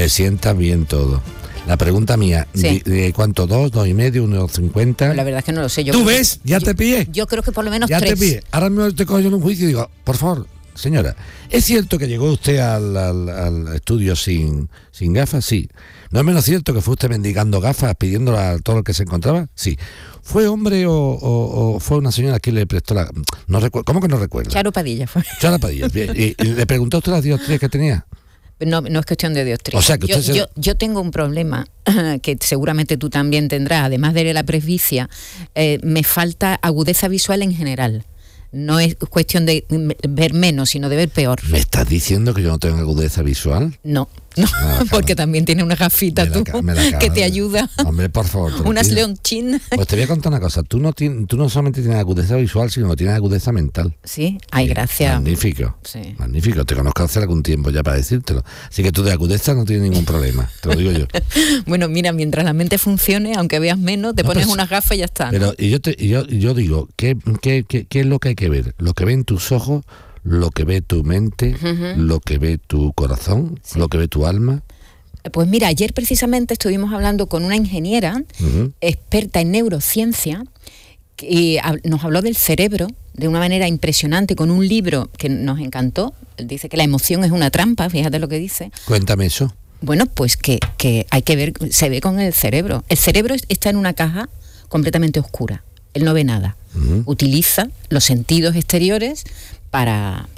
Te sientas bien todo. La pregunta mía, Sí. ¿de cuánto? ¿2, 2,5, 1,50? La verdad es que no lo sé. ¿Tú ves? Ya te pillé. Yo creo que por lo menos Ya 3. te pillé. Ahora mismo te cojo yo en un juicio y digo, por favor, señora, ¿es cierto que llegó usted al estudio sin gafas? Sí. ¿No es menos cierto que fue usted mendigando gafas, pidiéndole a todo lo que se encontraba? Sí. ¿Fue hombre o fue una señora que le prestó la...? No recuerdo. ¿Cómo que no recuerda? Charo Padilla fue. Charo Padilla. Bien. ¿Y le preguntó a usted las dioptrías que tenía? No es cuestión de dioptría. O sea, que usted yo tengo un problema que seguramente tú también tendrás, además de la presbicia, me falta agudeza visual en general. No es cuestión de ver menos, sino de ver peor. ¿Me estás diciendo que yo no tengo agudeza visual? No, Acaba. porque también tiene una gafita Me la tú acaba que te de- ayuda. Hombre, por favor. Unas tranquila. leonchin. Pues te voy a contar una cosa. Tú no solamente tienes agudeza visual, sino que tienes agudeza mental. Sí, ay, Sí, gracias. Magnífico. Sí. Magnífico. Te conozco hace algún tiempo ya para decírtelo. Así que tú de agudeza no tienes ningún problema. Te lo digo yo. Bueno, mira, mientras la mente funcione, aunque veas menos, te No, pones pero unas gafas y ya está. ¿no? Pero yo digo, ¿qué es lo que hay que ver? Lo que ven tus ojos, lo que ve tu mente, lo que ve tu corazón, Sí. lo que ve tu alma. Pues mira, ayer precisamente estuvimos hablando con una ingeniera Ujú. experta en neurociencia y nos habló del cerebro de una manera impresionante con un libro que nos encantó. Él dice que la emoción es una trampa, fíjate lo que dice. Cuéntame eso. Bueno, pues que hay que ver, se ve con el cerebro. El cerebro está en una caja completamente oscura. Él no ve nada. Ujú. Utiliza los sentidos exteriores para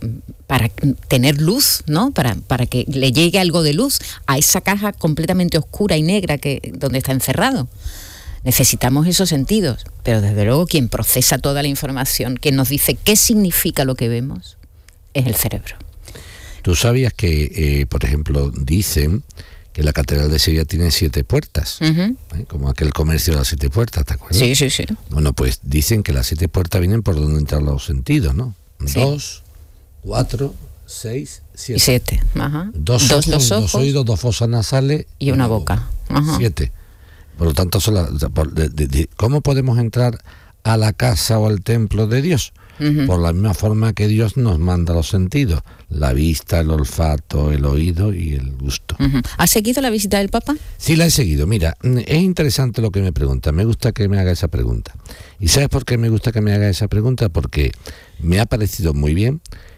tener luz, ¿no? Para que le llegue algo de luz a esa caja completamente oscura y negra donde está encerrado. Necesitamos esos sentidos, pero desde luego quien procesa toda la información, quien nos dice qué significa lo que vemos, es el cerebro. ¿Tú sabías que, por ejemplo, dicen que la Catedral de Sevilla tiene 7 puertas? Ujú. Como aquel comercio de las 7 puertas, ¿te acuerdas? Sí, sí, sí. Bueno, pues dicen que las 7 puertas vienen por donde entran los sentidos, ¿no? Sí. 2, 4, 6, 7. Y 7. Ajá. Dos los ojos, ojos 2 oídos, 2 fosas nasales y una boca. Ajá. 7. Por lo tanto, ¿cómo podemos entrar a la casa o al templo de Dios? Ujú. Por la misma forma que Dios nos manda los sentidos: la vista, el olfato, el oído y el gusto. Ujú. ¿Has seguido la visita del Papa? Sí, la he seguido. Mira, es interesante lo que me pregunta. Me gusta que me haga esa pregunta. ¿Y sabes por qué me gusta que me haga esa pregunta? Porque me ha parecido muy bien.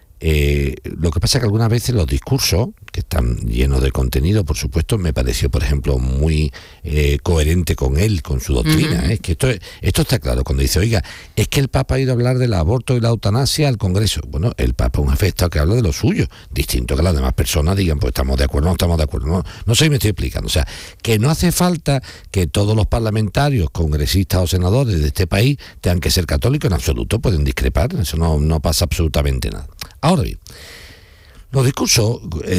Lo que pasa es que algunas veces los discursos, que están llenos de contenido, por supuesto, me pareció, por ejemplo, muy coherente con él, con su doctrina. Uh-huh. Es que esto está claro. Cuando dice, oiga, es que el Papa ha ido a hablar del aborto y la eutanasia al Congreso. Bueno, el Papa es un afectado que habla de lo suyo, distinto que las demás personas digan, pues estamos de acuerdo, no estamos de acuerdo. No sé si me estoy explicando. O sea, que no hace falta que todos los parlamentarios, congresistas o senadores de este país tengan que ser católicos en absoluto, pueden discrepar, eso no pasa absolutamente nada. Ahora bien, los discursos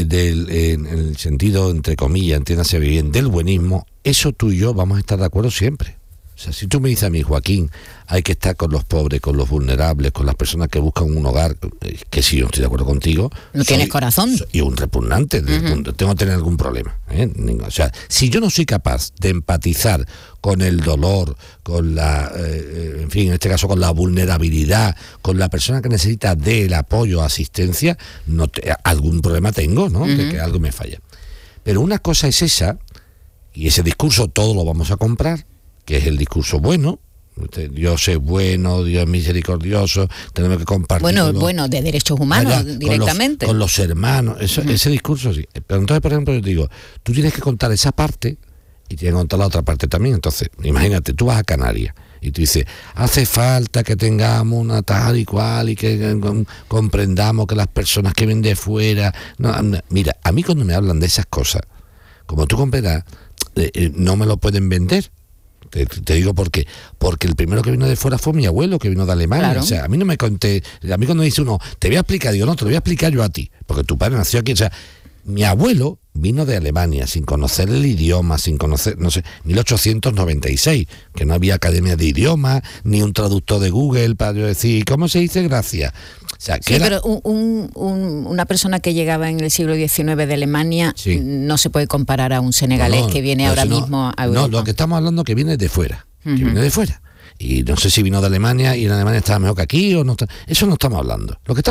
en el sentido, entre comillas, entiéndase bien, del buenismo, eso tú y yo vamos a estar de acuerdo siempre. O sea, si tú me dices a mí, Joaquín, hay que estar con los pobres, con los vulnerables, con las personas que buscan un hogar, que sí, yo estoy de acuerdo contigo. No tienes corazón. Y un repugnante, tengo que tener algún problema. O sea, si yo no soy capaz de empatizar con el dolor, con la, en fin, en este caso con la vulnerabilidad, con la persona que necesita del apoyo, asistencia, algún problema tengo, ¿no? De que algo me falla. Pero una cosa es esa, y ese discurso todo lo vamos a comprar, que es el discurso bueno. Dios es bueno, Dios es misericordioso, tenemos que compartir Bueno, de derechos humanos directamente. con los hermanos, ese discurso sí. Pero entonces, por ejemplo, yo te digo, tú tienes que contar esa parte y tienes que contar la otra parte también. Entonces, imagínate, tú vas a Canarias y tú dices, hace falta que tengamos una tal y cual y que comprendamos que las personas que vienen de fuera... Mira, a mí cuando me hablan de esas cosas, como tú comprenderás, no me lo pueden vender. Te digo porque el primero que vino de fuera fue mi abuelo, que vino de Alemania. Claro. O sea, a mí no me conté, a mí cuando dice uno, te voy a explicar, digo, no, te lo voy a explicar yo a ti, porque tu padre nació aquí. O sea, mi abuelo vino de Alemania sin conocer el idioma, sin conocer, no sé, 1896, que no había academia de idiomas, ni un traductor de Google para yo decir, ¿cómo se dice gracias? O sea, Sí, pero una persona que llegaba en el siglo XIX de Alemania Sí. no se puede comparar a un senegalés que viene ahora mismo a Europa. No, lo que estamos hablando es que viene de fuera, Uh-huh. que viene de fuera. Y no sé si vino de Alemania y en Alemania estaba mejor que aquí o no. Eso no estamos hablando. Lo que estamos